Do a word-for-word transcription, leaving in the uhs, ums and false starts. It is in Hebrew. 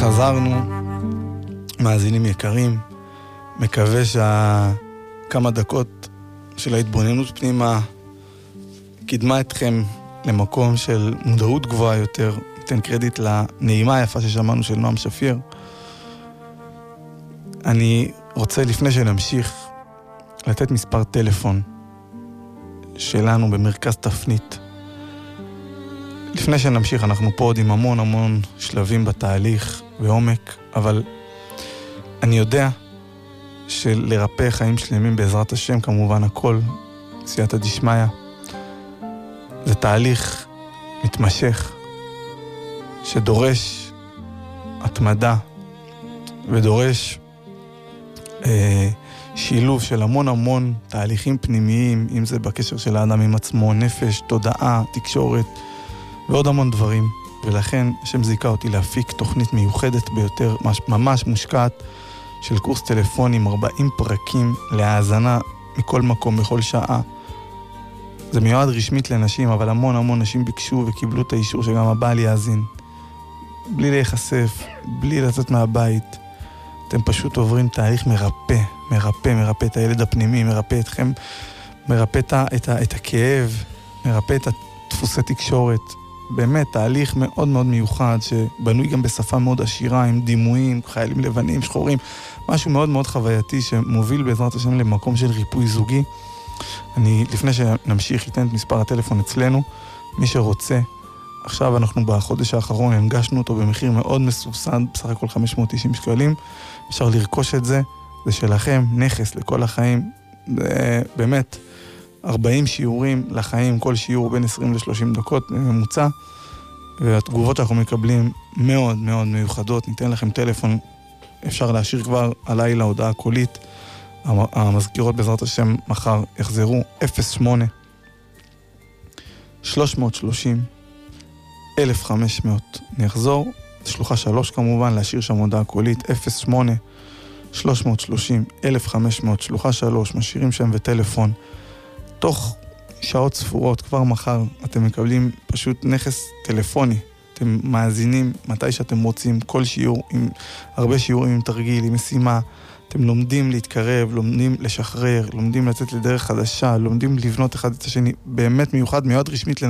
חזרנו, מאזינים יקרים, מקווה שהכמה דקות של ההתבוננות פנימה קידמה אתכם למקום של מודעות גבוהה יותר. ניתן קרדיט לנעימה היפה ששמענו של נועם שפיר. אני רוצה לפני שנמשיך לתת מספר טלפון שלנו במרכז תפנית. לפני שנמשיך, אנחנו פה עוד עם המון המון שלבים בתהליך ועומק, אבל אני יודע שלרפא חיים שלמים בעזרת השם, כמובן הכל, סייעתא דשמיא, זה תהליך מתמשך שדורש התמדה ודורש אה, שילוב של המון המון תהליכים פנימיים, אם זה בקשר של האדם עם עצמו, נפש, תודעה, תקשורת ועוד המון דברים. ולכן השם זיכה אותי להפיק תוכנית מיוחדת ביותר, ממש מושקעת, של קורס טלפוני עם ארבעים פרקים להאזנה מכל מקום, בכל שעה. זה מיועד רשמית לנשים, אבל המון המון נשים ביקשו וקיבלו את האישור שגם הבעל יאזין. בלי להיחשף, בלי לצאת מהבית. אתם פשוט עוברים תהליך מרפא, מרפא, מרפא את הילד הפנימי, מרפא אתכם, מרפא את, את, את הכאב, מרפא את דפוסי תקשורת. באמת, תהליך מאוד מאוד מיוחד, שבנוי גם בשפה מאוד עשירה, עם דימויים, חיילים לבנים, שחורים, משהו מאוד מאוד חווייתי, שמוביל בעזרת השם למקום של ריפוי זוגי. אני, לפני שנמשיך, ייתן את מספר הטלפון אצלנו, מי שרוצה, עכשיו אנחנו בחודש האחרון, הנגשנו אותו במחיר מאוד מסובסד, בסך הכל חמש מאות ותשעים שקלים, אפשר לרכוש את זה, זה שלכם, נכס לכל החיים, זה באמת, ארבעים שיעורים לחיים, כל שיעור בין עשרים לשלושים דקות ממוצע, והתגובות שאנחנו מקבלים מאוד מאוד מיוחדות. ניתן לכם טלפון, אפשר להשאיר כבר הלילה הודעה קולית, המזכירות בעזרת השם מחר יחזרו, אפס שמונה שלוש שלושים אלף וחמש מאות. אני אחזור, שלוחה שלוש כמובן, להשאיר שם הודעה קולית, אפס שמונה שלוש שלושים אלף וחמש מאות, שלוחה שלוש, משאירים שם וטלפון. תוך שעות ספורות, כבר מחר, אתם מקבלים פשוט נכס טלפוני. אתם מאזינים מתי שאתם רוצים, כל שיעור, עם הרבה שיעורים, עם תרגיל, עם משימה. אתם לומדים להתקרב, לומדים לשחרר, לומדים לצאת לדרך חדשה, לומדים לבנות אחד את השני. באמת מיוחד, מאוד רשמית לנ...